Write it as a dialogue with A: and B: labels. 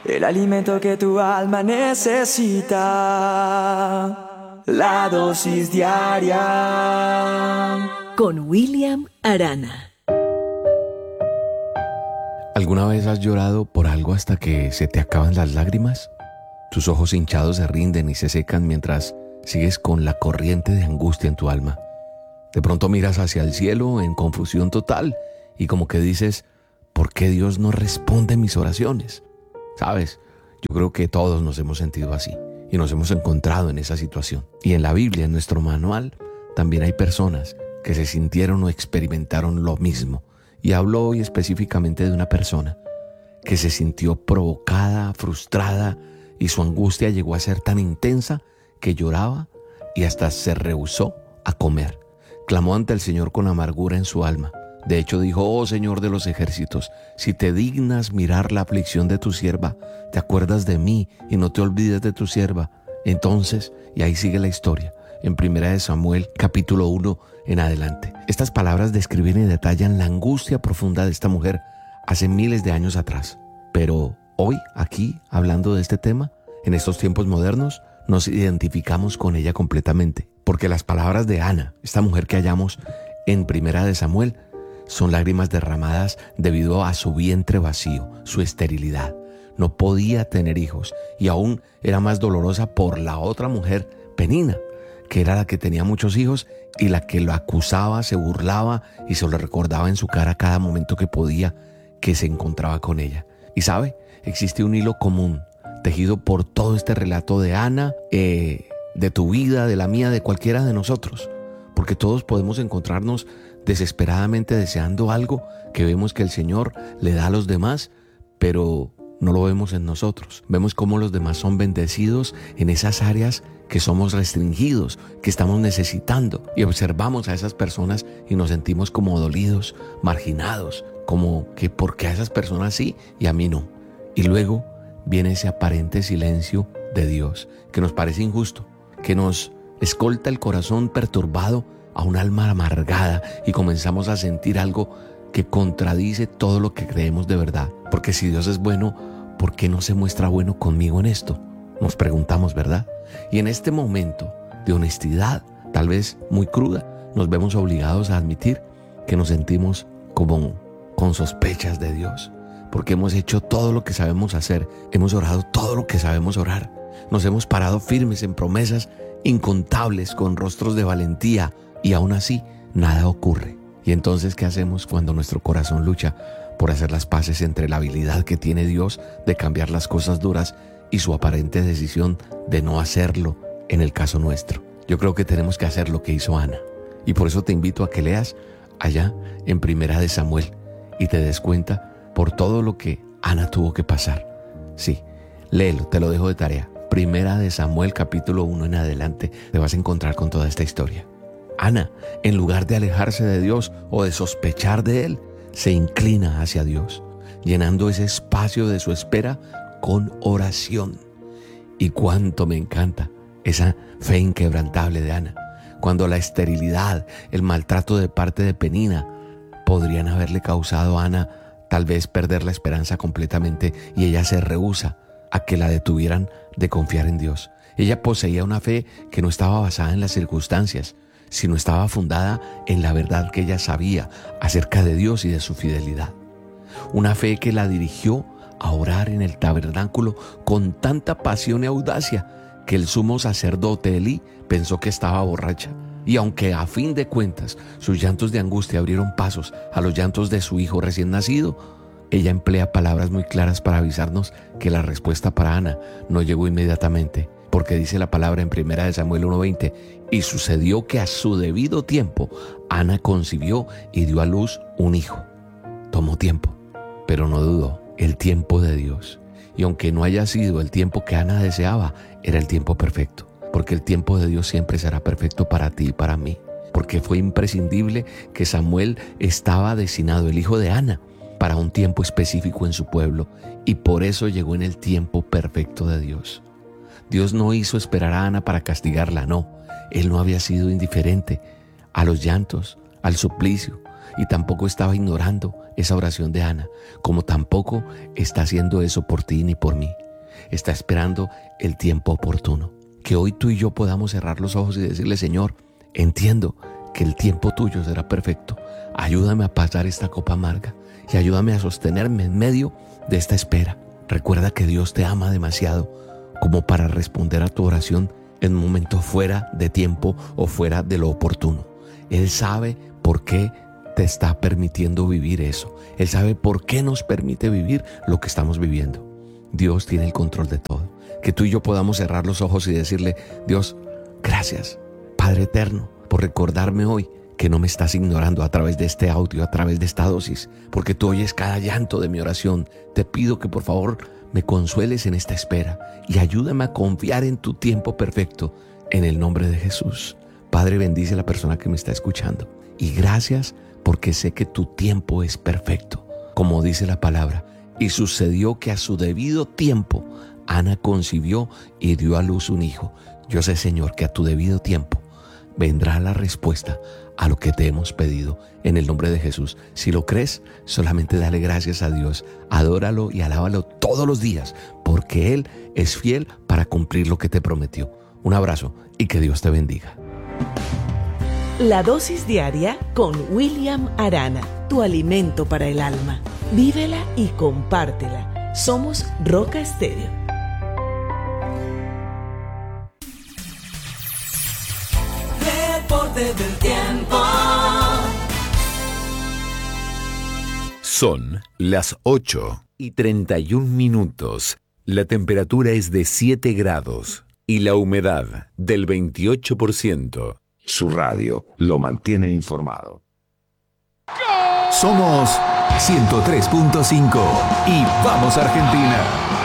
A: el alimento que tu alma necesita, la dosis diaria.
B: Con William Arana.
C: ¿Alguna vez has llorado por algo hasta que se te acaban las lágrimas? Tus ojos hinchados se rinden y se secan mientras sigues con la corriente de angustia en tu alma. De pronto miras hacia el cielo en confusión total y como que dices, ¿por qué Dios no responde mis oraciones? ¿Sabes? Yo creo que todos nos hemos sentido así y nos hemos encontrado en esa situación. Y en la Biblia, en nuestro manual, también hay personas que se sintieron o experimentaron lo mismo. Y hablo hoy específicamente de una persona que se sintió provocada, frustrada, y su angustia llegó a ser tan intensa que lloraba y hasta se rehusó a comer. Clamó ante el Señor con amargura en su alma. De hecho dijo, oh Señor de los ejércitos, si te dignas mirar la aflicción de tu sierva, te acuerdas de mí y no te olvides de tu sierva. Entonces, y ahí sigue la historia, en 1 Samuel capítulo 1 en adelante. Estas palabras describen y detallan la angustia profunda de esta mujer hace miles de años atrás. Pero hoy, aquí, hablando de este tema, en estos tiempos modernos, nos identificamos con ella completamente. Porque las palabras de Ana, esta mujer que hallamos en 1 Samuel, son lágrimas derramadas debido a su vientre vacío, su esterilidad. No podía tener hijos y aún era más dolorosa por la otra mujer, Penina, que era la que tenía muchos hijos y la que lo acusaba, se burlaba y se lo recordaba en su cara cada momento que podía que se encontraba con ella. Y sabe, existe un hilo común tejido por todo este relato de Ana, de tu vida, de la mía, de cualquiera de nosotros, porque todos podemos encontrarnos desesperadamente deseando algo que vemos que el Señor le da a los demás, pero no lo vemos en nosotros. Vemos cómo los demás son bendecidos en esas áreas que somos restringidos, que estamos necesitando, y observamos a esas personas y nos sentimos como dolidos, marginados, como que ¿por qué a esas personas sí y a mí no? Y luego viene ese aparente silencio de Dios que nos parece injusto, que nos escolta el corazón perturbado a un alma amargada y comenzamos a sentir algo que contradice todo lo que creemos de verdad. Porque si Dios es bueno, ¿por qué no se muestra bueno conmigo en esto? Nos preguntamos, ¿verdad? Y en este momento de honestidad, tal vez muy cruda, nos vemos obligados a admitir que nos sentimos como con sospechas de Dios. Porque hemos hecho todo lo que sabemos hacer, hemos orado todo lo que sabemos orar, nos hemos parado firmes en promesas incontables con rostros de valentía y aún así nada ocurre. Y entonces, ¿qué hacemos cuando nuestro corazón lucha por hacer las paces entre la habilidad que tiene Dios de cambiar las cosas duras y su aparente decisión de no hacerlo en el caso nuestro? Yo creo que tenemos que hacer lo que hizo Ana. Y por eso te invito a que leas allá en 1 Samuel y te des cuenta por todo lo que Ana tuvo que pasar. Sí, léelo, te lo dejo de tarea. 1 Samuel capítulo 1 en adelante te vas a encontrar con toda esta historia. Ana, en lugar de alejarse de Dios o de sospechar de Él, se inclina hacia Dios, llenando ese espacio de su espera con oración. Y cuánto me encanta esa fe inquebrantable de Ana, cuando la esterilidad, el maltrato de parte de Penina podrían haberle causado a Ana tal vez perder la esperanza completamente, y ella se rehúsa a que la detuvieran de confiar en Dios. Ella poseía una fe que no estaba basada en las circunstancias, sino estaba fundada en la verdad que ella sabía acerca de Dios y de su fidelidad. Una fe que la dirigió a orar en el tabernáculo con tanta pasión y audacia que el sumo sacerdote Elí pensó que estaba borracha. Y aunque a fin de cuentas sus llantos de angustia abrieron pasos a los llantos de su hijo recién nacido, ella emplea palabras muy claras para avisarnos que la respuesta para Ana no llegó inmediatamente. Porque dice la palabra en 1 Samuel 1:20, y sucedió que a su debido tiempo Ana concibió y dio a luz un hijo. Tomó tiempo, pero no dudó, el tiempo de Dios. Y aunque no haya sido el tiempo que Ana deseaba, era el tiempo perfecto. Porque el tiempo de Dios siempre será perfecto para ti y para mí. Porque fue imprescindible que Samuel estaba destinado, el hijo de Ana, para un tiempo específico en su pueblo. Y por eso llegó en el tiempo perfecto de Dios. Dios no hizo esperar a Ana para castigarla, no. Él no había sido indiferente a los llantos, al suplicio, y tampoco estaba ignorando esa oración de Ana, como tampoco está haciendo eso por ti ni por mí. Está esperando el tiempo oportuno. Que hoy tú y yo podamos cerrar los ojos y decirle: Señor, entiendo que el tiempo tuyo será perfecto. Ayúdame a pasar esta copa amarga y ayúdame a sostenerme en medio de esta espera. Recuerda que Dios te ama demasiado como para responder a tu oración en un momento fuera de tiempo o fuera de lo oportuno. Él sabe por qué te está permitiendo vivir eso. Él sabe por qué nos permite vivir lo que estamos viviendo. Dios tiene el control de todo. Que tú y yo podamos cerrar los ojos y decirle: Dios, gracias, Padre eterno, por recordarme hoy que no me estás ignorando a través de este audio, a través de esta dosis, porque tú oyes cada llanto de mi oración. Te pido que por favor me consueles en esta espera y ayúdame a confiar en tu tiempo perfecto, en el nombre de Jesús. Padre, bendice a la persona que me está escuchando. Y gracias porque sé que tu tiempo es perfecto, como dice la palabra. Y sucedió que a su debido tiempo Ana concibió y dio a luz un hijo. Yo sé, Señor, que a tu debido tiempo vendrá la respuesta a lo que te hemos pedido, en el nombre de Jesús. Si lo crees, solamente dale gracias a Dios, adóralo y alábalo todos los días, porque Él es fiel para cumplir lo que te prometió. Un abrazo y que Dios te bendiga.
B: La dosis diaria con William Arana, tu alimento para el alma. Vívela y compártela. Somos Roca Estéreo.
A: Reporte del tiempo.
D: Son las 8:31. La temperatura es de 7 grados y la humedad del 28%.
E: Su radio lo mantiene informado.
F: Somos 103.5 y vamos Argentina.